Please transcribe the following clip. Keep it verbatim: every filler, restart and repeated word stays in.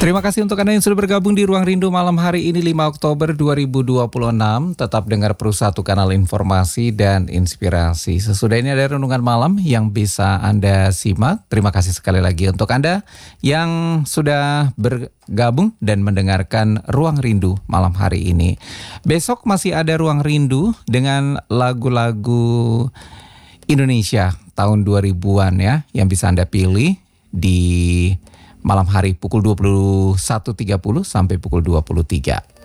Terima kasih untuk Anda yang sudah bergabung di Ruang Rindu malam hari ini lima Oktober dua ribu dua puluh enam. Tetap dengar Pro satu kanal informasi dan inspirasi. Sesudah ini ada renungan malam yang bisa Anda simak. Terima kasih sekali lagi untuk Anda yang sudah bergabung dan mendengarkan Ruang Rindu malam hari ini. Besok masih ada Ruang Rindu dengan lagu-lagu Indonesia tahun dua ribuan ya, yang bisa Anda pilih di malam hari pukul dua puluh satu tiga puluh sampai pukul dua puluh tiga.